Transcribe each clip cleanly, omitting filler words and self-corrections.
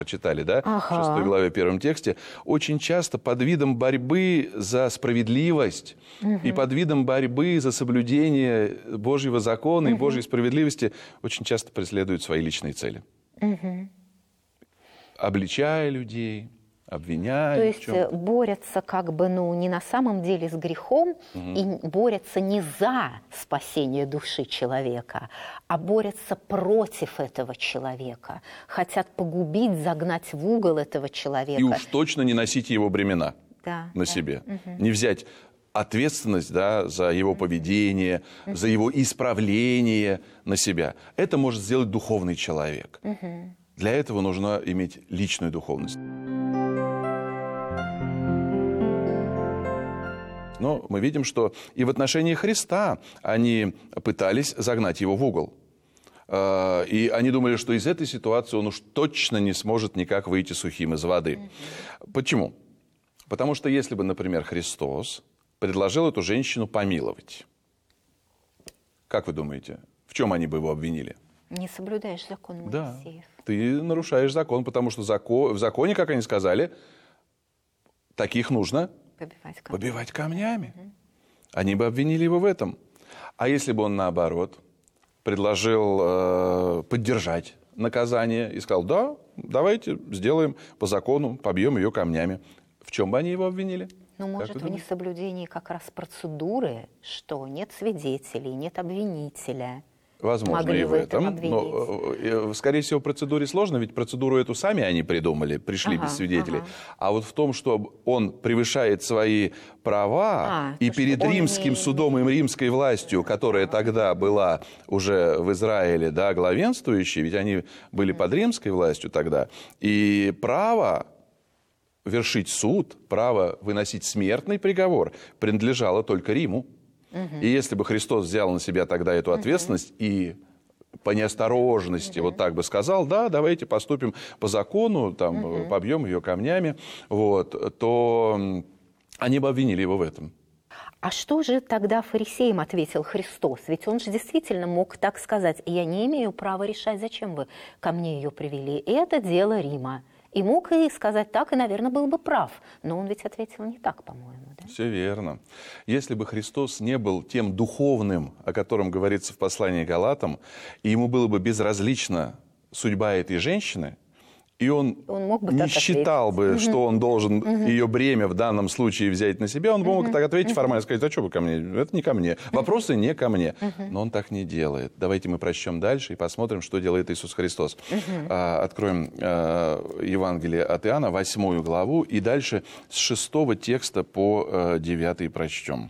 читали, да, Ага. в 6 главе 1 тексте, очень часто под видом борьбы за справедливость и под видом борьбы за соблюдение Божьего закона и Божьей справедливости очень часто преследуют свои личные цели. Обличая людей, обвиняя. То есть борются как бы, не на самом деле с грехом, и борются не за спасение души человека, а борются против этого человека. Хотят погубить, загнать в угол этого человека. И уж точно не носить его бремена на себе. Не взять ответственность, да, за его поведение, за его исправление на себя. Это может сделать духовный человек. Для этого нужно иметь личную духовность. Но мы видим, что и в отношении Христа они пытались загнать его в угол. И они думали, что из этой ситуации он уж точно не сможет никак выйти сухим из воды. Почему? Потому что если бы, например, Христос предложил эту женщину помиловать, как вы думаете, в чем они бы его обвинили? Не соблюдаешь закон Моисеев. Да, ты нарушаешь закон, потому что в законе, как они сказали, таких нужно побивать камнями. Они бы обвинили его в этом. А если бы он, наоборот, предложил поддержать наказание и сказал, да, давайте сделаем по закону, побьем ее камнями. В чем бы они его обвинили? Может, в несоблюдении как раз процедуры, что нет свидетелей, нет обвинителя. Возможно, и в этом. Но, скорее всего, в процедуре сложно, ведь процедуру эту сами они придумали, пришли без свидетелей. А вот в том, что он превышает свои права, и перед римским судом и римской властью, которая тогда была уже в Израиле, да, главенствующей, ведь они были под римской властью тогда, и право вершить суд, право выносить смертный приговор принадлежало только Риму. И если бы Христос взял на себя тогда эту ответственность и по неосторожности вот так бы сказал, да, давайте поступим по закону, там, побьем ее камнями, вот, то они бы обвинили его в этом. А что же тогда фарисеям ответил Христос? Ведь он же действительно мог так сказать, я не имею права решать, зачем вы ко мне ее привели. Это дело Рима. И мог и сказать так, и, наверное, был бы прав. Но он ведь ответил не так, по-моему. Да? Все верно. Если бы Христос не был тем духовным, о котором говорится в послании к Галатам, и ему было бы безразлична судьба этой женщины, и он мог бы не считал бы, что он должен ее бремя в данном случае взять на себя, он бы мог так ответить формально, сказать, а что вы ко мне? Это не ко мне. Вопросы не ко мне. Но он так не делает. Давайте мы прочтем дальше и посмотрим, что делает Иисус Христос. Откроем Евангелие от Иоанна, 8 главу, и дальше с 6 текста по 9 прочтем.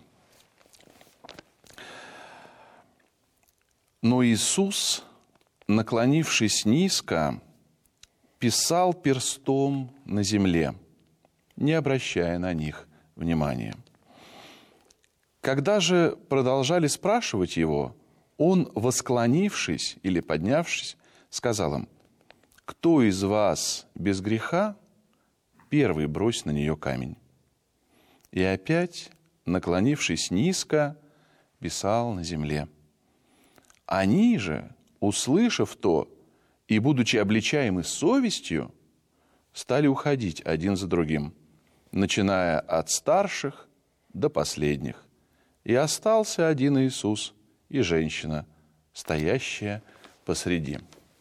Но Иисус, наклонившись низко, писал перстом на земле, не обращая на них внимания. Когда же продолжали спрашивать его, он, восклонившись или поднявшись, сказал им, «Кто из вас без греха, первый брось на нее камень». И опять, наклонившись низко, писал на земле. Они же, услышав то, и, будучи обличаемы совестью, стали уходить один за другим, начиная от старших до последних. И остался один Иисус и женщина, стоящая посреди.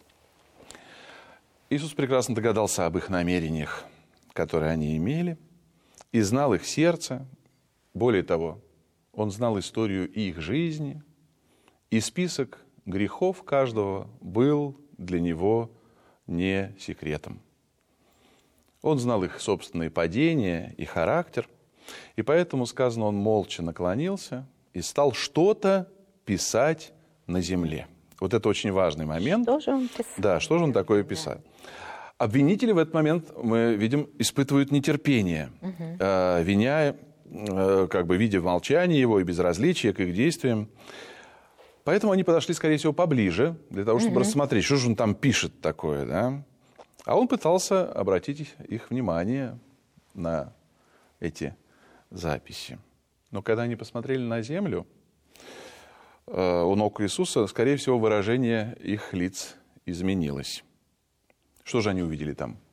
Иисус прекрасно догадался об их намерениях, которые они имели, и знал их сердце. Более того, он знал историю их жизни, и список грехов каждого был для него не секретом. Он знал их собственные падения и характер, и поэтому, сказано, он молча наклонился и стал что-то писать на земле. Вот это очень важный момент. Что же он писал? Да, что же он такое писал? Обвинители в этот момент, мы видим, испытывают нетерпение, видя в молчании его и безразличие к их действиям. Поэтому они подошли, скорее всего, поближе, для того, чтобы рассмотреть, что же он там пишет такое. Да? А он пытался обратить их внимание на эти записи. Но когда они посмотрели на землю, у ног Иисуса, скорее всего, выражение их лиц изменилось. Что же они увидели там?